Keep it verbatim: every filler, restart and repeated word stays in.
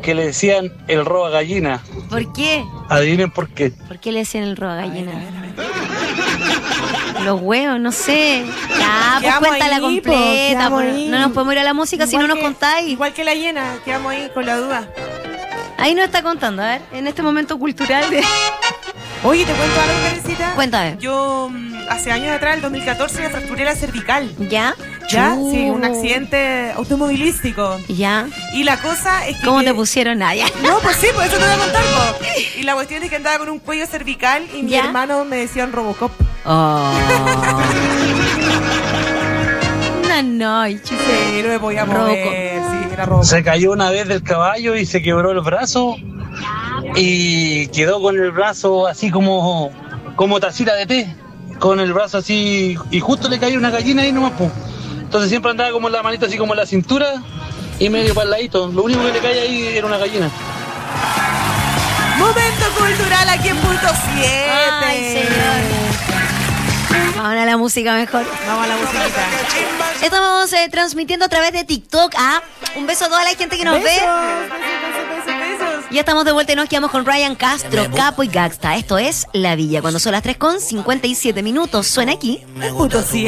porque le decían el roba gallina. ¿Por qué? Adivinen por qué. ¿Por qué le decían el roba gallina? Los huevos, no sé. Ya, pues cuéntala ahí, completa. po, Por, no nos podemos ir a la música igual si no nos que, contáis. Igual que la llena, quedamos ahí con la duda. Ahí nos está contando, a ver, en este momento cultural de... Oye, ¿te cuento algo, Karencita? Cuéntame. Yo, hace años atrás, el dos mil catorce, me fracturé la cervical. ¿Ya? ¿Ya? Chuu. Sí, un accidente automovilístico. ¿Ya? Y la cosa es que... ¿Cómo que... te pusieron? Ah, ya. No, pues sí, por eso te voy a contar, po. Y la cuestión es que andaba con un cuello cervical y mi ¿Ya? hermano me decían Robocop. Oh. No, no. Sí, no me podía mover. Sí, era Robocop. Se cayó una vez del caballo y se quebró el brazo y quedó con el brazo así como, como tacita de té, con el brazo así, y justo le cayó una gallina ahí nomás, pues. Entonces siempre andaba como la manito así como en la cintura y medio para el ladito. Lo único que le caía ahí era una gallina. Momento cultural aquí en punto siete. Ay, señor. Vamos a la música mejor. Vamos a la musiquita. Estamos eh, transmitiendo a través de TikTok. Ah, un beso a toda la gente que nos Besos, ve. besos, besos, besos. Ya estamos de vuelta y nos quedamos con Ryan Castro, Capo y Gaxta. Esto es La Villa, cuando son las tres con cincuenta y siete minutos. Suena aquí. Punto siete.